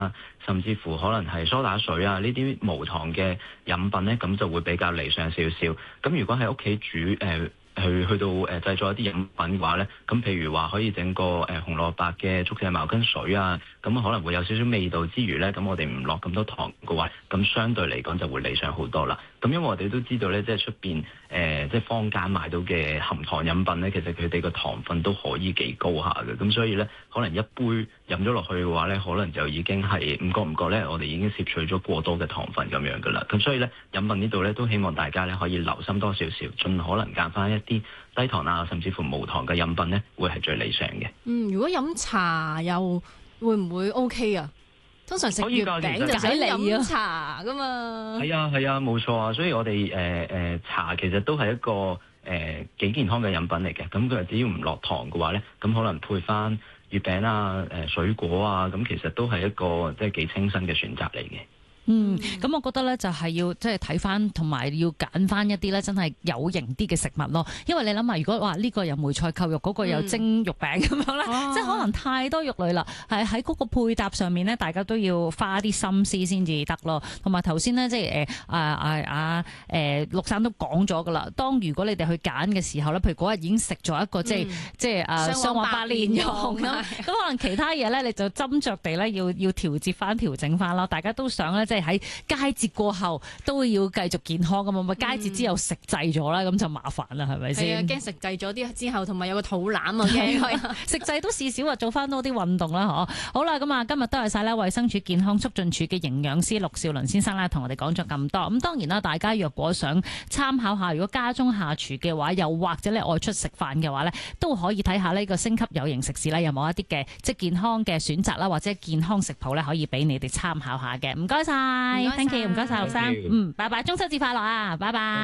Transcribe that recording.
甚至乎可能係梳打水啊，呢啲無糖嘅飲品咧，咁就會比較理想少少。咁如果喺屋企煮去到製作一啲飲品嘅話咧，咁譬如話可以整個紅蘿蔔嘅速溶茅根水啊，咁可能會有少少味道之餘咧，咁我哋唔落咁多糖嘅話，咁相對嚟講就會理想好多啦。咁因為我哋都知道咧，即係出邊即係坊間買到嘅含糖飲品咧，其實佢哋個糖分都可以幾高下嘅。咁所以咧，可能一杯飲咗落去嘅話咧，可能就已經係唔覺咧，我哋已經攝取咗過多嘅糖分咁樣噶啦。咁所以咧，飲品呢度咧都希望大家咧可以留心多少少，盡可能揀翻一啲低糖啊，甚至乎無糖嘅飲品咧，會係最理想嘅。 如果飲茶又會唔會 OK 啊？通常食月餅就想飲茶噶嘛。係啊，冇錯啊。所以我哋茶其實都係一個幾健康嘅飲品嚟嘅。咁佢只要唔落糖嘅話咧，咁可能配翻月餅啊、水果啊，咁其實都係一個即係幾清新嘅選擇嚟嘅。 咁我覺得咧就係要即係睇翻同埋要揀翻一啲咧真係有型啲嘅食物咯，因為你諗下，如果話呢個有梅菜扣肉，嗰個有蒸肉餅咁樣咧，即係可能太多肉類啦，係喺嗰個配搭上面咧，大家都要花啲心思先至得咯。同埋頭先咧，即係陸生都講咗噶啦，當如果你哋去揀嘅時候咧，譬如嗰日已經食咗一個即係雙黃白蓮蓉咁可能其他嘢咧你就斟酌地咧要調節翻、調整翻啦。大家都想咧即係喺佳節過後都要繼續健康噶嘛，咪佳節之後食滯咗啦，咁就麻煩啦，係咪先？ 係啊，驚食滯咗啲之後，同埋有個肚腩啊，驚食滯都試少啊，做翻多啲運動啦，嗬。好啦，咁啊，今日多謝晒咧衛生署健康促進處嘅營養師陸兆倫先生啦，同我哋講咗咁多。咁當然啦，大家若果想參考下，如果家中下廚嘅話，又或者你外出食飯嘅話咧，都可以睇下呢個星級有型食肆咧，有冇一啲嘅即係健康嘅選擇啦，或者健康食譜咧，可以俾你哋參考下嘅。唔該晒。Thank you，唔該晒陸生，拜拜，中秋節快樂啊，拜拜。